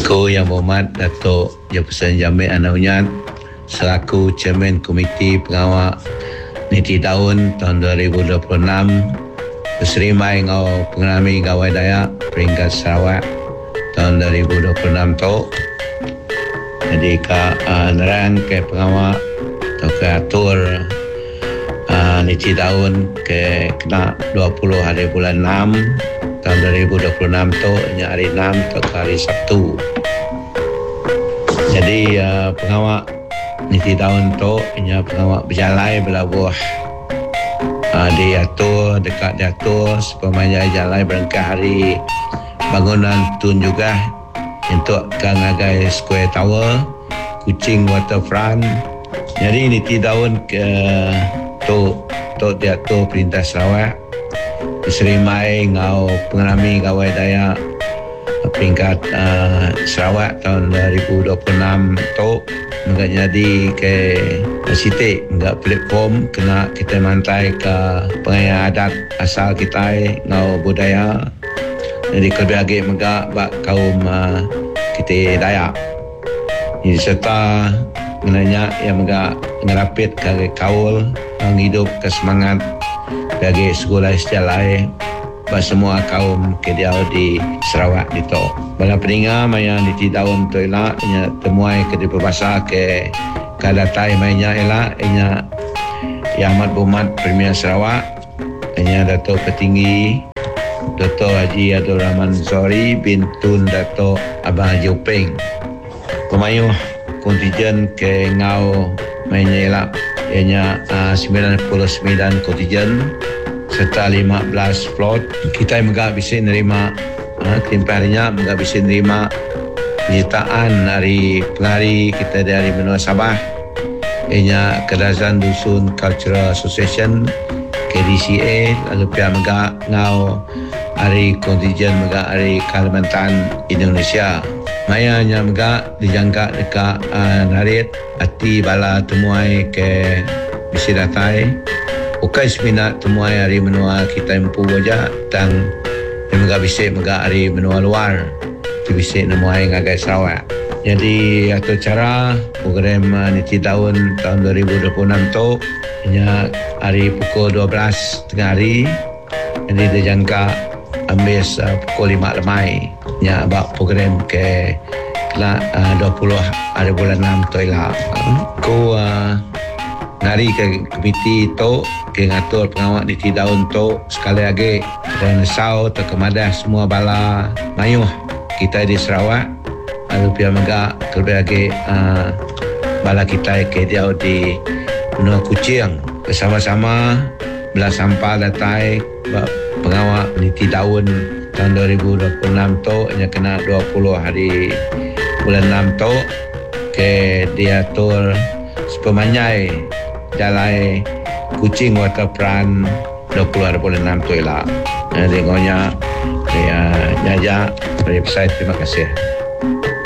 Aku Yang Berhormat Datuk Jefferson Jamil Anaunyat selaku Chairman Komiti Pengawal Niti Daun tahun 2026 berserimai ngau pengalami gawai Dayak peringkat Sarawak tahun 2026 tu. Jadi nerang ke pengawal atau ke atur Niti Daun ke kena 20 hari bulan 6 tahun 2026 tu, hari 6 atau hari Sabtu. Jadi pengawal Niti Daun tu pengawal berjalai berlabuh diatur dekat diatur supaya jalai berangkat hari bangunan tun juga untuk Kangagai Square Tower, Kuching Waterfront. Jadi Niti Daun ke tu diatur Perintah Sarawak diserimai ngau pengalami gawai Dayak peringkat Sarawak tahun 2026 tu enggak jadi ke sitik enggak platform kena kita mantai ke pengaya adat asal kita ngau budaya. Jadi kelebih megak bak kaum kita Dayak. Jadi serta menanya yang megak ngerapit ke kaul menghidup ke semangat bagi sekolah sejalai bagi semua kaum kediau di Sarawak itu. Bala peninga maya Niti Daun tu elak nya temuai ke di berbahasa ke kadatai mainnya elak nya Yang Amat Berhormat Premier Sarawak nya Datuk Petinggi Dr. Haji Abdul Rahman Zori bin Tun Datuk Abang Haji Upeng. Pemayuh kontijen ke ngau mainnya elak ianya 99 kontijen serta 15 float. Kita megak bisa nerima harinya megak bisa nerima penyertaan dari pengari kita dari benua Sabah ianya Kedazan Dusun Cultural Association KDCA. Lalu pihak megak ngau hari kontijen megak hari Kalimantan Indonesia. Mayanya megak dijangka dekat narit hati bala temuai ke bisi datai. Bukan seminat temuai hari menua kita empu wajah dan megak bisi megak hari menua luar tu bisi nemuai ngagai Sarawak. Jadi atau cara program Niti Daun tahun 2026 tu hanya hari pukul 12 tengah hari. Jadi dijangka ambil pukul 5 lemai nya abak program ke 20 hari bulan 6 tu lah. Ku ngari ke komiti tu ke ngatur pengawal Niti Daun tu sekali lagi dan sau atau kemadah semua bala mayuh kita di Sarawak. Lalu pihak megak terlebih lagi bala kita ke dia di benua Kuching bersama-sama belah sampah datai pengawal Niti Daun tahun 2026 tu hanya kena 20 hari bulan 6 tu ke diatur sepemanyai jalai Kuching Waterfront 20 hari bulan 6 tu lah. Jadi ngonya nyajak dari website. Terima kasih.